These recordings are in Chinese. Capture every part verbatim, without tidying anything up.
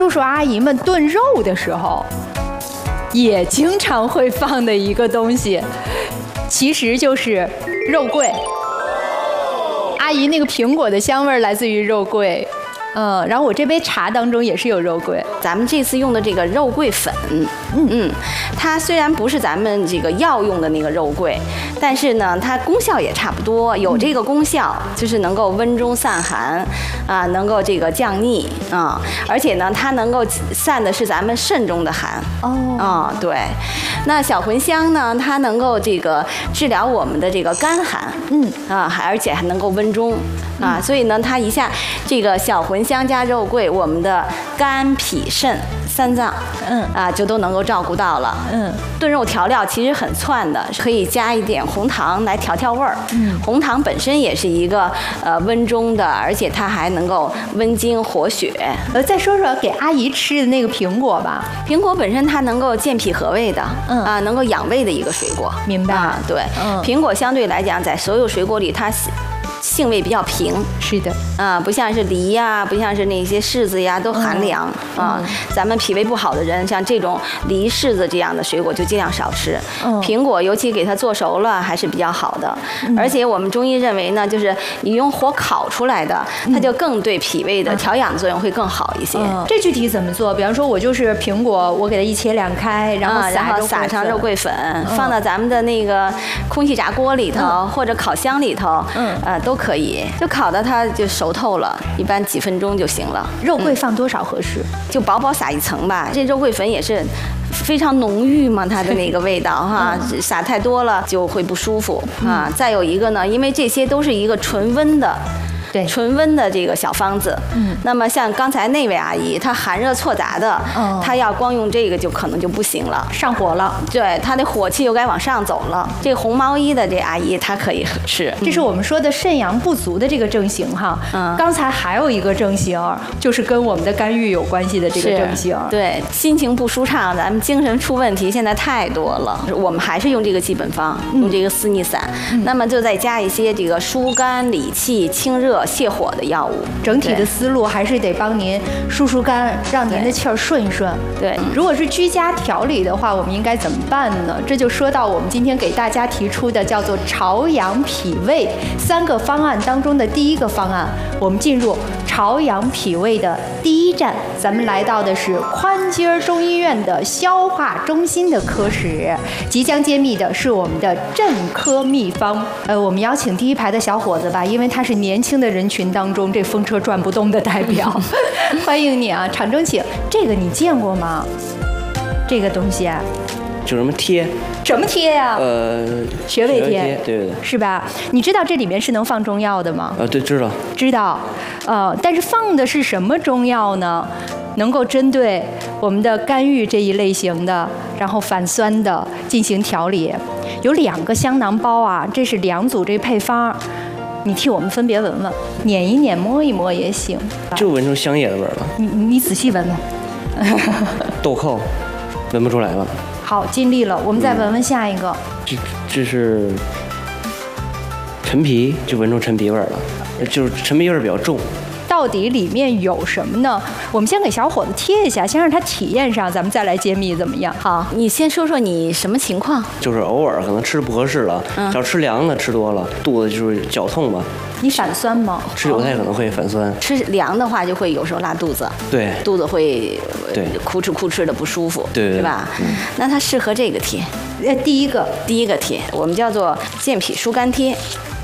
叔叔阿姨们炖肉的时候，也经常会放的一个东西，其实就是肉桂。阿姨那个苹果的香味来自于肉桂。嗯，然后我这杯茶当中也是有肉桂。 咱们这次用的这个肉桂粉，嗯嗯，它虽然不是咱们这个药用的那个肉桂，但是呢，它功效也差不多，有这个功效，就是能够温中散寒，啊，能够这个降逆啊，而且呢，它能够散的是咱们肾中的寒。 哦， 啊，对。那小茴香呢，它能够这个治疗我们的这个干寒，嗯啊，还而且还能够温中啊，所以呢，它一下这个小茴香加肉桂，我们的肝脾肾三脏，嗯啊，就都能够照顾到了。嗯，炖肉调料其实很窜的，可以加一点红糖来调调味儿。嗯，红糖本身也是一个呃温中的，而且它还能够温经活血。 呃，再说说给阿姨吃的那个苹果吧。 苹果本身它能够健脾和胃的，嗯啊，能够养胃的一个水果。 明白啊？ 对，嗯，苹果相对来讲，在所有水果里，它性味比较平， 是的， 啊，不像是梨呀，不像是那些柿子呀，都寒凉、嗯、啊、嗯。咱们脾胃不好的人，像这种梨、柿子这样的水果就尽量少吃。嗯，苹果尤其给它做熟了还是比较好的、嗯。而且我们中医认为呢，就是你用火烤出来的，它就更对脾胃的调养作用会更好一些。嗯、 这具体怎么做？比方说，我就是苹果，我给它一切两开，然后撒、 啊、然后撒上肉桂粉，嗯、放到咱们的那个空气炸锅里头、嗯、或者烤箱里头，嗯，呃，都可以，就烤到它就熟透了，一般几分钟就行了。 肉桂放多少合适？ 嗯、就薄薄撒一层吧。这肉桂粉也是非常浓郁嘛，它的那个味道哈，嗯、撒太多了就会不舒服啊。嗯、再有一个呢，因为这些都是一个纯温的。对，纯温的这个小方子，嗯，那么像刚才那位阿姨，她寒热错杂的，嗯，她要光用这个就可能就不行了， 上火了， 对，她的火气又该往上走了。这个红毛衣的这阿姨她可以吃， 这是我们说的肾阳不足的这个症型哈。嗯，刚才还有一个症型，就是跟我们的肝郁有关系的这个症型， 对，心情不舒畅，咱们精神出问题现在太多了，我们还是用这个基本方，嗯、用这个四逆散，嗯，那么就再加一些这个疏肝理气、清热泻火的药物， 整体的思路还是得帮您疏疏肝，让您的气儿顺一顺。 对， 如果是居家调理的话，我们应该怎么办呢？这就说到我们今天给大家提出的叫做潮阳脾胃三个方案当中的第一个方案。我们进入潮阳脾胃的第一站，咱们来到的是宽街中医院的消化中心的科室，即将揭秘的是我们的镇科秘方。呃，我们邀请第一排的小伙子吧，因为他是年轻的人群当中这风车转不动的代表。欢迎你啊，常正请。这个你见过吗？这个东西啊， 就什么贴？ 什么贴呀、啊？ 呃， 穴位贴， 对对对， 是吧？你知道这里面是能放中药的吗？ 呃，对，知道。 知道，呃，但是放的是什么中药呢？能够针对我们的肝郁这一类型的，然后反酸的进行调理。有两个香囊包啊，这是两组这配方。你替我们分别闻闻，捻一捻，摸一摸也行。 就闻出香叶的味儿了。 你你仔细闻闻。 豆蔻，闻不出来了。 好，尽力了。我们再闻闻下一个。 嗯、这这是陈皮，就闻出陈皮味儿了，就是陈皮味儿比较重。 到底里面有什么呢？我们先给小伙子贴一下，先让他体验上，咱们再来揭秘，怎么样？ 好，你先说说你什么情况？ 就是偶尔可能吃的不合适了，嗯、要吃凉的吃多了，肚子就是绞痛吧。 你反酸吗？ 吃韭菜可能会反酸。哦、 吃凉的话就会有时候拉肚子， 对， 肚子会对哭哧哭哧的不舒服， 对， 是吧？嗯、那它适合这个贴。 呃，第一个， 第一个贴，我们叫做健脾疏肝贴。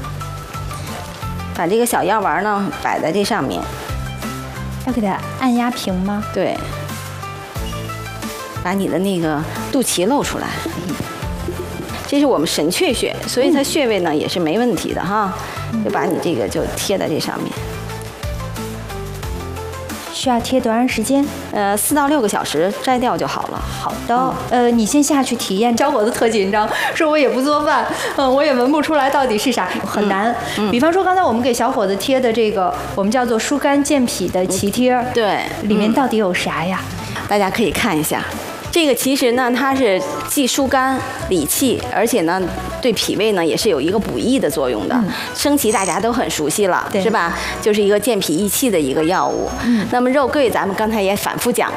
把这个小药丸呢摆在这上面， 要给它按压平吗？ 对，把你的那个肚脐露出来，这是我们神阙穴，所以它穴位呢也是没问题的哈。就把你这个就贴在这上面。 需要贴多长时间？ 呃，四到六个小时摘掉就好了。 好的，嗯、呃，你先下去体验。小伙子特紧张，说我也不做饭，嗯，我也闻不出来到底是啥，很难。嗯嗯、比方说刚才我们给小伙子贴的这个，我们叫做疏肝健脾的脐贴，嗯、 对， 里面到底有啥呀？ 大家可以看一下。这个其实呢，它是既疏肝理气，而且呢对脾胃呢也是有一个补益的作用的。嗯、生芪大家都很熟悉了，是吧？就是一个健脾益气的一个药物。嗯，那么肉桂咱们刚才也反复讲